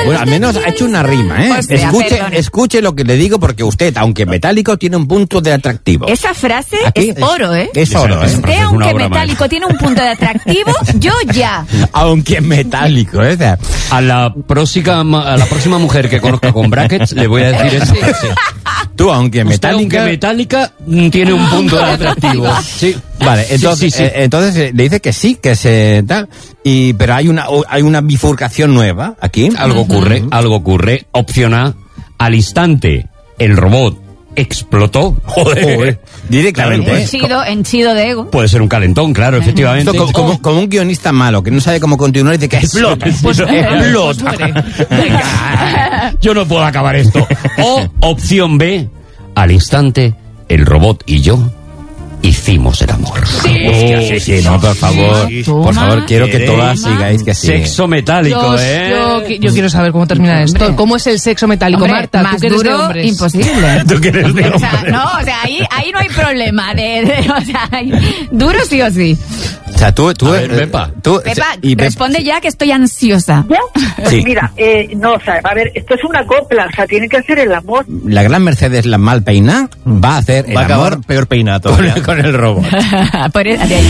Bueno, al menos ha hecho una rima, ¿eh? O sea, Escuche lo que le digo, porque usted, aunque metálico, tiene un punto de atractivo. Esa frase Aquí es oro, ¿eh? Es oro, ¿eh? Usted, aunque metálico, tiene un punto de atractivo, yo ya. Aunque metálico, ¿eh? O sea, A la próxima mujer que conozca con brackets le voy a decir eso. Sí. tú, aunque Usted, aunque metálica... metálica, tiene un punto de atractivo. Sí. Vale, entonces, Sí. entonces le dice que sí, que se da, pero hay una bifurcación nueva aquí. Algo ocurre. Opción A, al instante, el robot explotó. Joder. Directamente. Henchido de ego. Puede ser un calentón, claro, efectivamente. Esto como un guionista malo, que no sabe cómo continuar y dice que explota. Explota. Venga, yo no puedo acabar esto. O opción B, al instante, el robot y yo hicimos el amor. Sí, no, por favor. Por favor, quiero que todas sigáis que sí. Sexo metálico, Yo quiero saber cómo termina esto. Hombre. ¿Cómo es el sexo metálico, Hombre, Marta? más ¿Tú que eres de duro, hombres? imposible. ¿Tú qué eres de O sea, no, o sea, ahí no hay problema. O sea, duro sí o sí. O sea, tú, A ver, Pepa. Pepa, responde ya que estoy ansiosa. ¿Ya? Sí. Mira, no, o sea, a ver, esto es una copla, o sea, tiene que hacer el amor. La gran Mercedes, la mal peinada, va a hacer el Va a acabar amor peor peinado. con el robot. De ahí